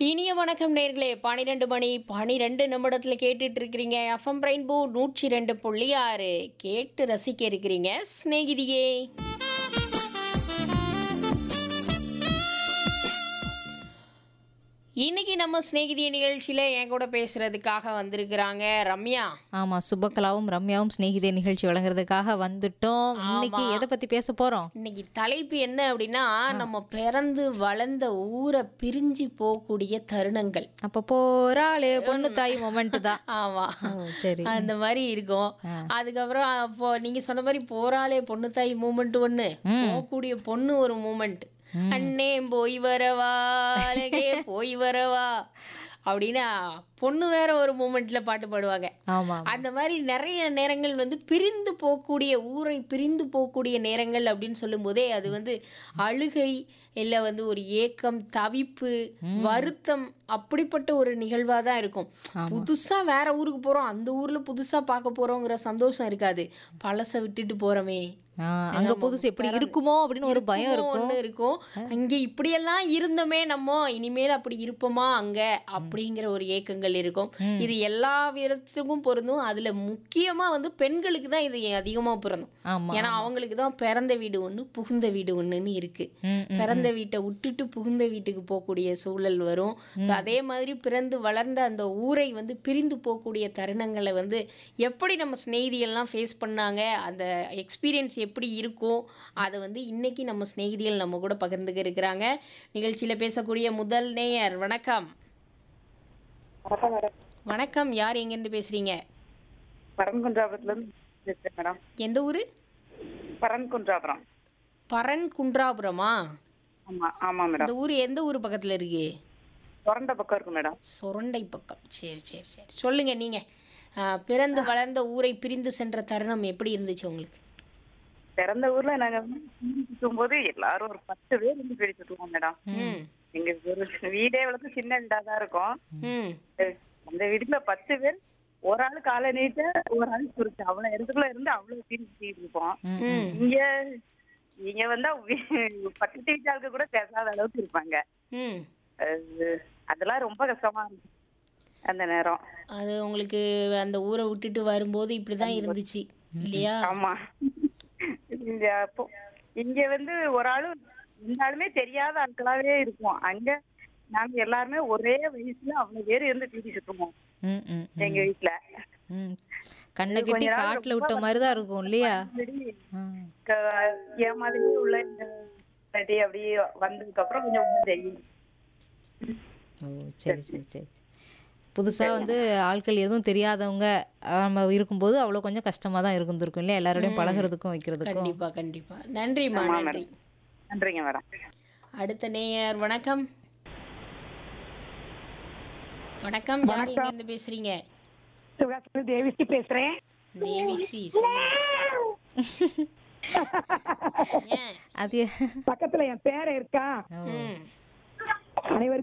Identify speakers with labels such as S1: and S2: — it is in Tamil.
S1: இனிய வணக்கம் நேர்களே, 12 மணி 12 நிமிடத்தில் கேட்டுட்டு இருக்கிறீங்க எஃப்எம் ரெயின்போ 102.6 கேட்டு ரசிக்க இருக்கிறீங்க சிநேகிதியே. இன்னைக்கு நம்ம சிநேகிதிய நிகழ்ச்சியில் என் கூட பேசுறதுக்காக வந்திருக்கிறாங்க ரம்யா.
S2: ஆமா, சுபகலாவும் ரம்யாவும் சிநேகிதே நிகழ்ச்சி வழங்குறதுக்காக வந்துட்டோம். இன்னைக்கு எதை பத்தி பேச போறோம்?
S1: இன்னைக்கு தலைப்பு என்ன அப்படின்னா, நம்ம பிறந்து வளர்ந்த ஊரை பிரிஞ்சு போகக்கூடிய தருணங்கள்.
S2: அப்ப போறாளே பொண்ணு தாய் மொமெண்ட் தான்.
S1: ஆமா,
S2: சரி,
S1: அந்த மாதிரி இருக்கும். அதுக்கப்புறம் அப்போ நீங்க சொன்ன மாதிரி போறாளே பொண்ணு தாய் மூமெண்ட் ஒண்ணு, போகக்கூடிய பொண்ணு ஒரு மூமெண்ட். அண்ணே போய் வரவா, அழகே போய் வரவா அப்படின்னா பொண்ணு வேற ஒரு மூமெண்ட்ல பாட்டு பாடுவாங்க.
S2: ஆமா,
S1: அந்த மாதிரி நிறைய நேரங்கள் வந்து பிரிந்து போகக்கூடிய ஊரை பிரிந்து போகக்கூடிய நேரங்கள் அப்படின்னு சொல்லும் போதே அது வந்து அழுகை இல்லை வந்து ஒரு ஏக்கம், தவிப்பு, வருத்தம் அப்படிப்பட்ட ஒரு நிகழ்வா தான் இருக்கும். புதுசா வேற ஊருக்கு போறோம், அந்த ஊர்ல புதுசா பார்க்க போறோங்கிற சந்தோஷம் இருக்காது. பழசை விட்டுட்டு போறோமே,
S2: அங்க புதுசு எப்படி இருக்குமோ அப்படின்னு ஒரு பயம்
S1: இருக்கும். அங்க இப்படியெல்லாம் இருந்தோமே, நம்ம இனிமேல் அப்படி இருப்போமா அங்க அப்படிங்கிற ஒரு ஏக்கங்கள் இருக்கும். இது எல்லா விதத்துக்கும் பொருந்தும். அதுல முக்கியமா வந்து பெண்களுக்கு தான் இது அதிகமா பொருந்தும். ஏன்னா அவங்களுக்கு தான் பிறந்த வீடு ஒண்ணு, புகுந்த வீடு ஒண்ணுன்னு இருக்கு. பிறந்த வீட்டை விட்டுட்டு புகுந்த வீட்டுக்கு போகக்கூடிய சூழல் வரும். அதே மாதிரி பிறந்து வளர்ந்த அந்த ஊரை வந்து பிரிந்து போகக்கூடிய தருணங்களை வந்து எப்படி நம்ம சிநேகிதிகள்லாம் ஃபேஸ் பண்ணாங்க, அந்த எக்ஸ்பீரியன்ஸ் எப்படி இருக்கும், அதை வந்து இன்னைக்கு நம்ம சிநேகிதிகள் நம்ம கூட பகிர்ந்துக்க இருக்கிறாங்க. நிகழ்ச்சியில் பேசக்கூடிய முதல் நேயர். வணக்கம். வணக்கம், யார் எங்கேருந்து பேசுறீங்க?
S3: மேடம்.
S1: எந்த ஊரு?
S3: பரன்குன்றாபுரம்.
S1: பரன்குன்றாபுரமா?
S3: ஆமா ஆமா மேடம்.
S1: இந்த ஊர் எந்த ஊர் பக்கத்துல இருக்கு?
S3: சொரண்டை பக்கம் இருக்கு மேடம்.
S1: சொரண்டை பக்கம். சரி சரி சரி, சொல்லுங்க. நீங்க பிறந்து வளர்ந்த ஊரை பிரிந்து சென்ற தருணம் எப்படி இருந்துச்சு உங்களுக்கு?
S3: பிறந்த ஊர்ல நாங்க சுத்தும் போது எல்லாரும் ஒரு 10 பேர் இருந்து பேடி சுத்துவோம் மேடம். எங்க ஒரு வீடே வளர்த்து சின்ன வீடா தான் இருக்கும். அந்த வீட்டுல 10 பேர், ஒரு ஆளு காலை நீட்ட, ஒரு ஆளு சுருச்சு, அவ்வளவு இடத்துக்குள்ள இருந்து அவ்வளவு தீர்த்து இருப்போம். இங்க வந்தா பக்கத்து வீட்டாளுக்கு கூட பேசாத அளவுக்கு இருப்பாங்க. அதெல்லாம் ரொம்ப கஷ்டமா இருந்துச்சு அந்த நேரம்.
S1: அது உங்களுக்கு அந்த ஊரை விட்டுட்டு வரும்போது இப்படிதான் இருந்துச்சு இல்லையா?
S3: ஆமா. இங்க வந்து ஒரு ஆளு இருந்தாலுமே தெரியாத ஆட்களாவே இருக்கும். அங்க நாங்க எல்லாருமே ஒரே வயசுல அவ்வளவு பேர் இருந்து தீட்டி சுத்துவோம் எங்க வீட்டுல.
S2: கண்ணை கட்டி காட்டுல விட்ட மாதிரிதான் இருக்கும் இல்லையா?
S3: என் மாதிரி உள்ள அப்படி வந்ததுக்கு அப்புறம் கொஞ்சம் தெரியும்.
S2: ஓ, சரி சரி சரி. புதுசா வந்து ஆட்கள் எதுவும் தெரியாதவங்க நம்ம இருக்கும்போது அவ்வளவு கொஞ்சம் கஷ்டமா தான் இருந்திருக்கும் இல்லையா? எல்லாரோடையும் பழகிறதுக்கும் வைக்கிறதுக்கும்.
S1: கண்டிப்பா கண்டிப்பா. நன்றிம்மா, நன்றி.
S3: நன்றிங்க மேடம்.
S1: அடுத்த நேயர். வணக்கம். வணக்கம், யார் எங்க இருந்து பேசுறீங்க?
S4: தேவிஸ்ரீ பேசுறேன்.
S1: தேவிஸ்ரீ, சொல்லுங்க.
S2: அது
S4: பக்கத்துல என் பேர இருக்கா. அனைவருக்கும்